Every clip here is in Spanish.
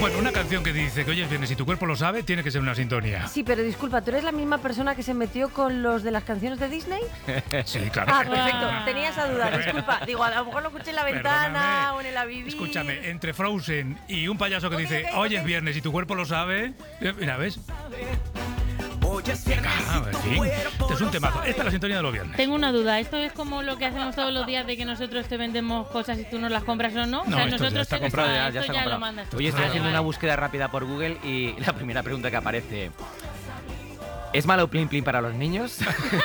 Bueno, una canción que dice que hoy es viernes y tu cuerpo lo sabe, tiene que ser una sintonía. Sí, pero disculpa, ¿tú eres la misma persona que se metió con los de las canciones de Disney? Sí, claro. Ah, perfecto. Tenía esa duda, disculpa. Digo, a lo mejor lo escuché en la ventana o en el Aviví. Escúchame, entre Frozen y un payaso que dice hoy es viernes y tu cuerpo lo sabe. Mira, ¿ves? En fin, este es un temazo. Esta es la sintonía de los viernes. Tengo una duda. ¿Esto es como lo que hacemos todos los días de que nosotros te vendemos cosas y tú nos las compras o no? No, o sea, esto nosotros ya está te- comprado, esto ya está ya comprado. lo mandas tú. Oye, estoy Vale, haciendo vale. una búsqueda rápida por Google y la primera pregunta que aparece: ¿es malo Plin Plin para los niños?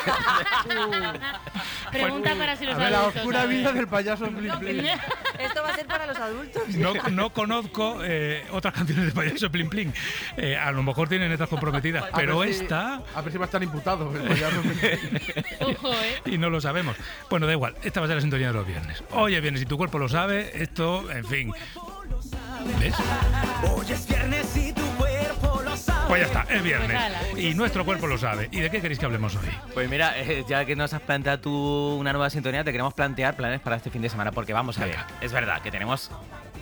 Pregunta para si los A ver, la adultos oscura saben. vida del payaso Plin Plin. Esto va a ser para los adultos. No conozco otras canciones de payaso Plin Plin. A lo mejor tienen letras comprometidas, pero esta... A ver si va a estar imputado el payaso Plin Plin. Ojo, Y no lo sabemos. Bueno, da igual, esta va a ser la sintonía de los viernes. Hoy es viernes y tu cuerpo lo sabe, esto, en fin. ¿Ves? Hoy es viernes y tu cuerpo lo sabe. Pues ya está, es viernes. Pues ala. Y nuestro cuerpo lo sabe. ¿Y de qué queréis que hablemos hoy? Pues mira, ya que nos has planteado tú una nueva sintonía, te queremos plantear planes para este fin de semana, porque vamos a ver, Venga. es verdad que tenemos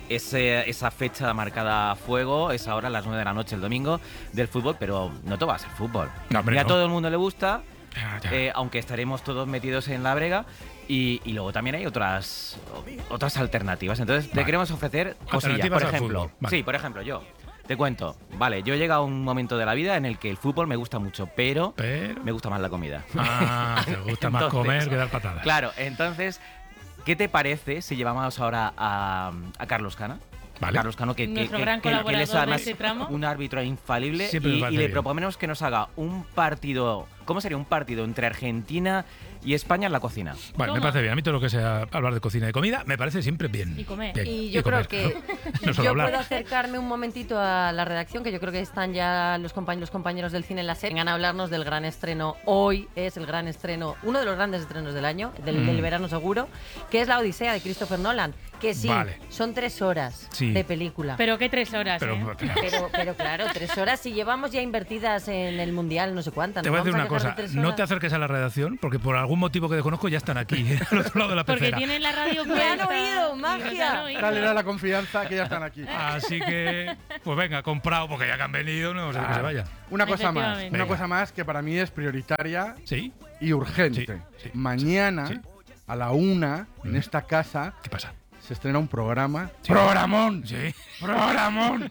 esa fecha marcada a fuego, esa hora, a las 9 de la noche el domingo, del fútbol, pero no todo va a ser fútbol. No, hombre, Y a no. todo el mundo le gusta, Ya. aunque estaremos todos metidos en la brega. Y luego también hay otras alternativas. Entonces, te Vale. queremos ofrecer cosillas. Alternativas Por al ejemplo, fútbol. Vale. sí, por ejemplo, yo te cuento. Vale, yo he llegado a un momento de la vida en el que el fútbol me gusta mucho, pero Pero... me gusta más la comida. Ah, te gusta más Entonces, comer que dar patadas. Claro, entonces, ¿qué te parece si llevamos ahora a Carlos Cana? Vale. Carlos Cano, que Nuestro que- gran que- que él es colaborador de además este tramo. un árbitro infalible Siempre me y parece le bien. proponemos que nos haga un partido. ¿Cómo sería un partido entre Argentina y España en la cocina? Vale, me ¿Cómo? parece bien. A mí todo lo que sea hablar de cocina y comida me parece siempre bien. Y comer. Bien. Y yo comer, creo que claro. No solo yo hablar. puedo acercarme un momentito a la redacción, que yo creo que están ya los compañeros del cine en la serie. Vengan a hablarnos del gran estreno. Hoy es el gran estreno, uno de los grandes estrenos del año, del verano seguro, que es La Odisea de Christopher Nolan. Que sí, Vale. son 3 horas Sí. de película. Pero qué 3 horas, Pero, Pero claro, 3 horas. Si llevamos ya invertidas en el Mundial, no sé cuántas. te ¿nos voy a decir una vamos cosa. quejar de 3 No horas? te acerques a la redacción porque por algún motivo que desconozco ya están aquí, al otro lado de la Porque pecera. tienen la radio Me han puesta. oído, Y magia. nos han oído. Dale la confianza que ya están aquí. Así que, pues venga, comprado porque ya que han venido, no sé que se vayan. Una cosa más, Efectivamente. una Venga. cosa más que para mí es prioritaria ¿Sí? y urgente. Sí, sí, Mañana, sí. a la 1, en esta casa, ¿Qué pasa? se estrena un programa. Sí. ¡Programón! Sí. ¡Programón!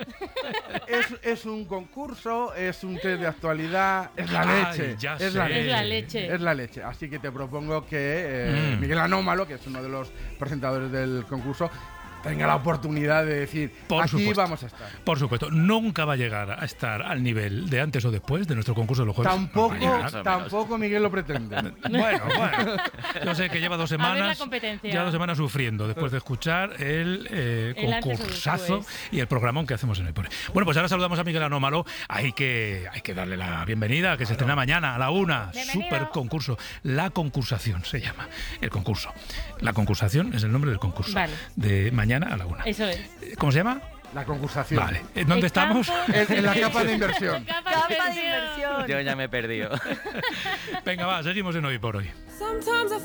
es un concurso, es un test de actualidad, es la leche. Ay, ya es la sé. leche. Es la leche. Es la leche. Así que te propongo que Miguel Anómalo, que es uno de los presentadores del concurso, tenga la oportunidad de decir, Por aquí supuesto. vamos a estar. Por supuesto, nunca va a llegar a estar al nivel de antes o después de nuestro concurso de los jueves. Tampoco, No va a llegar. tampoco Miguel lo pretende. Bueno. Yo sé que lleva 2 A ver la semanas. competencia. Lleva 2 semanas sufriendo después de escuchar el El antes o concursazo después. y el programón que hacemos en el Pone. Bueno, pues ahora saludamos a Miguel Anómalo. Hay que darle la bienvenida, que se estrena mañana a la 1. Bienvenido. Super concurso. La concursación se llama el concurso. La concursación es el nombre del concurso. Vale. De mañana a la 1. Eso es. ¿Cómo se llama? La concursación. Vale. ¿En dónde El estamos? campo- En la capa de inversión. Capa Capa de de inversión. inversión. Yo ya me he perdido. Venga, va, seguimos en Hoy por Hoy. Sometimes I